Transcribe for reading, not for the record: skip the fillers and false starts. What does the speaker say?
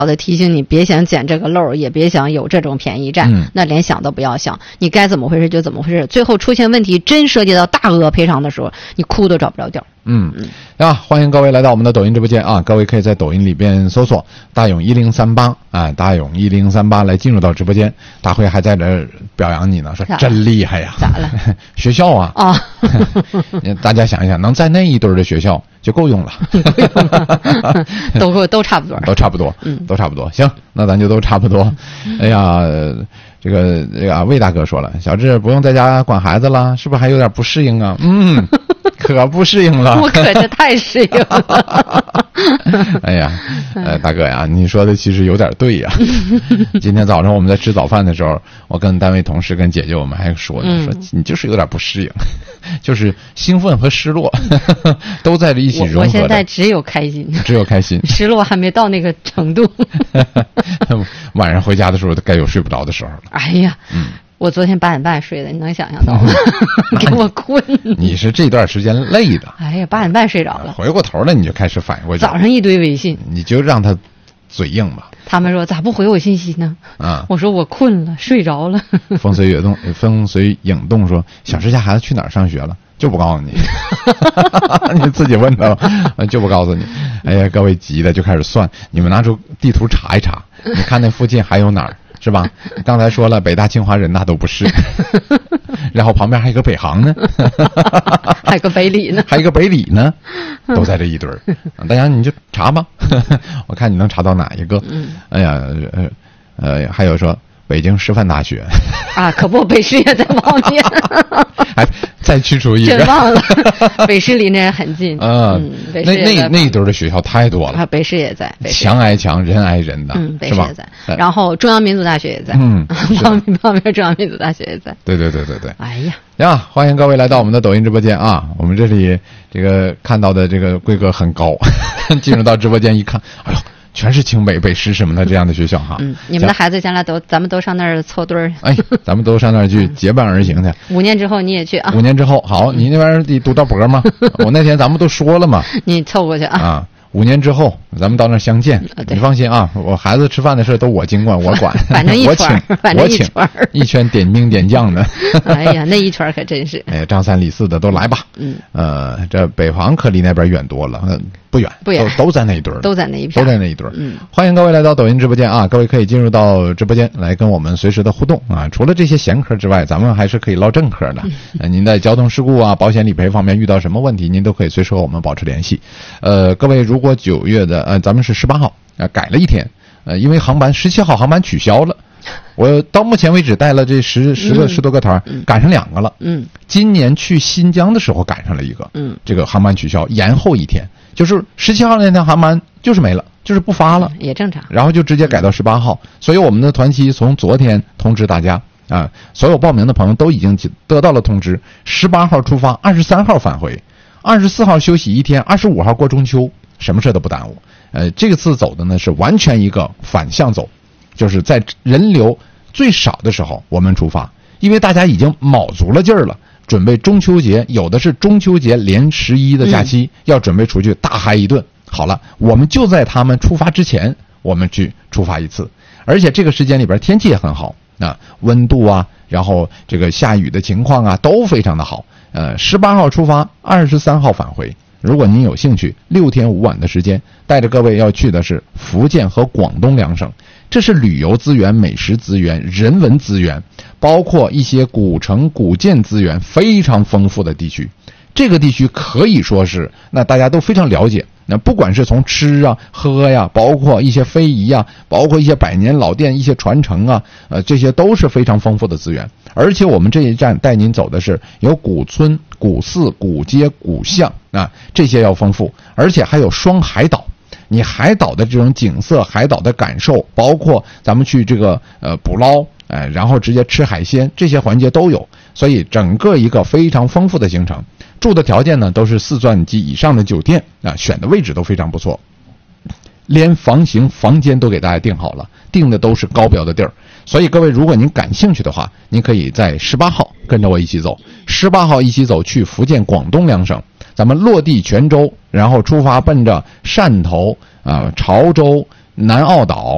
的提醒你别想捡这个漏，也别想有这种便宜占，那连想都不要想，你该怎么回事就怎么回事，最后出现问题真涉及到大额赔偿的时候，你哭都找不着调。 欢迎各位来到我们的抖音直播间啊！各位可以在抖音里边搜索大勇1038啊，大勇1038来进入到直播间。大辉还在这表扬你呢，说真厉害呀！ 咋了？ 学校啊！大家想一想，能在那一堆的学校就够用了， 都差不多， 都差不多，都差不多。行，那咱就都差不多。哎呀，这个魏大哥说了，小智不用在家管孩子了，是不是还有点不适应啊？可不适应了， 我可是太适应了。 哎呀，大哥呀，你说的其实有点对呀。今天早上我们在吃早饭的时候，我跟单位同事跟姐姐我们还说呢，说你就是有点不适应，就是兴奋和失落都在这一起融合。 我现在只有开心，失落还没到那个程度。 晚上回家的时候该有睡不着的时候了。 哎呀，我昨天8点半睡的，你能想象到吗？给我困。 你是这段时间累的。 哎呀，8点半睡着了。 回过头来你就开始反应过去。 早上一堆微信， 你就让他嘴硬吧。 他们说咋不回我信息呢？我说我困了，睡着了。 风随影动说，小智家孩子去哪儿上学了？就不告诉你，你自己问他吧，就不告诉你。哎呀，各位急的就开始算，你们拿出地图查一查，你看那附近还有哪儿？是吧？刚才说了，北大、清华、人大都不是，然后旁边还有个北航呢， 还有个北理呢， 都在这一堆儿。大家你就查吧，我看你能查到哪一个。哎呀，还有说北京师范大学啊，可不，北师也在旁边。 哎，再去除一个， 真忘了，北师离那很近。 那一堆的学校太多了。 北师也在， 墙挨墙，人挨人的， 北师也在。然后中央民族大学也在，旁边中央民族大学也在。 对。 哎呀， 欢迎各位来到我们的抖音直播间啊！我们这里这个看到的这个规格很高，进入到直播间一看，哎呦。全是清北、北师什么的这样的学校哈。 你们的孩子将来咱们都上那儿凑堆儿。 哎，咱们都上那儿去结伴而行去。 5年之后你也去啊？ 5年之后好，你那边得读到博吗？我那天咱们都说了嘛。 你凑过去啊 ！5年之后咱们到那儿相见。你放心啊，我孩子吃饭的事都我经管，我管。 反正我请一圈点兵点将的。 哎呀，那一圈可真是。 哎，张3李4的都来吧。这北航可离那边远多了。不远，都在那一堆儿， 都在那一片， 欢迎各位来到抖音直播间啊！各位可以进入到直播间来跟我们随时的互动啊！除了这些闲嗑之外，咱们还是可以唠正嗑的。您在交通事故啊、保险理赔方面遇到什么问题，您都可以随时和我们保持联系。各位，如果9月的咱们是18号改了一天，因为17号航班取消了。我到目前为止带了这10多个团，赶上2个了。今年去新疆的时候赶上了一个，这个航班取消，延后1天。就是17号那天航班就是没了，就是不发了， 也正常。 然后就直接改到18号，所以我们的团期从昨天通知大家啊，所有报名的朋友都已经得到了通知，18号出发，23号返回，24号休息1天，25号过中秋，什么事都不耽误。这次走的呢是完全一个反向走，就是在人流最少的时候我们出发，因为大家已经卯足了劲儿了。准备中秋节，有的是中秋节连11的假期，要准备出去大嗨一顿。好了，我们就在他们出发之前，我们去出发一次，而且这个时间里边天气也很好啊，温度啊，然后这个下雨的情况啊都非常的好。18号出发，23号返回。如果您有兴趣，6天5晚的时间，带着各位要去的是福建和广东2省，这是旅游资源、美食资源、人文资源，包括一些古城古建资源非常丰富的地区。这个地区可以说是那大家都非常了解，那不管是从吃啊喝呀，包括一些非遗啊，包括一些百年老店、一些传承啊，这些都是非常丰富的资源。而且我们这一站带您走的是有古村、古寺、古街、古巷啊，这些要丰富，而且还有双海岛。你海岛的这种景色、海岛的感受，包括咱们去这个捕捞，然后直接吃海鲜，这些环节都有。所以整个一个非常丰富的行程，住的条件呢都是4钻及以上的酒店啊，选的位置都非常不错，连房型、房间都给大家订好了，订的都是高标的地儿。所以各位，如果您感兴趣的话，您可以在18号跟着我一起走，18号一起走去福建、广东2省，咱们落地泉州，然后出发奔着汕头、潮州、南澳岛